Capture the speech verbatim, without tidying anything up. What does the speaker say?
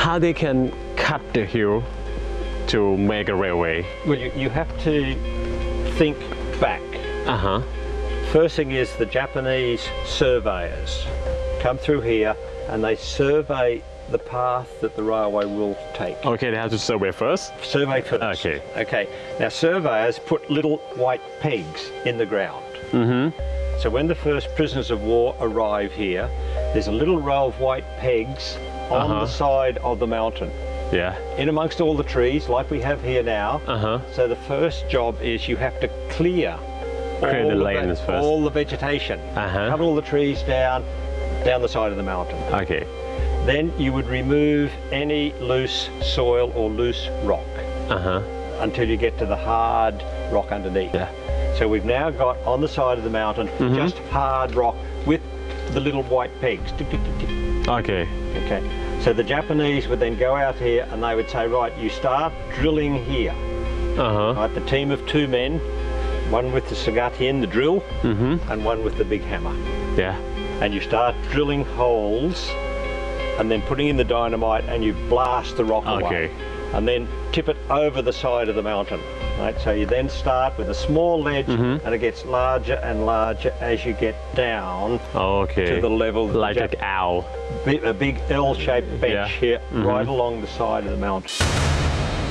how they can cut the hill to make a railway? Well, you, you have to think back. Uh-huh. First thing is the Japanese surveyors come through here and they survey the path that the railway will take. Okay, they have to survey first? Survey first. Okay. Okay. Now surveyors put little white pegs in the ground. Mm-hmm. So when the first prisoners of war arrive here, there's a little row of white pegs on Uh-huh. the side of the mountain. Yeah. In amongst all the trees, like we have here now. Uh-huh. So the first job is you have to clear, Clear all the the lanes ve- first. all the vegetation. Uh-huh. Cut all the trees down, down the side of the mountain. Okay. Then you would remove any loose soil or loose rock Uh-huh. until you get to the hard rock underneath. Yeah. So we've now got on the side of the mountain Mm-hmm. just hard rock with the little white pegs. Tick, tick, tick, tick. Okay. Okay. So the Japanese would then go out here and they would say, right, you start drilling here. Uh-huh. Right, the team of two men, one with the sagatian, the drill, Mm-hmm. and one with the big hammer. Yeah. And you start drilling holes and then putting in the dynamite and you blast the rock away. Okay. And then tip it over the side of the mountain. Right, so you then start with a small ledge Mm-hmm. and it gets larger and larger as you get down Okay. to the level that the Like Jap- an owl. a big L-shaped bench Yeah. here Mhm. right along the side of the mountain.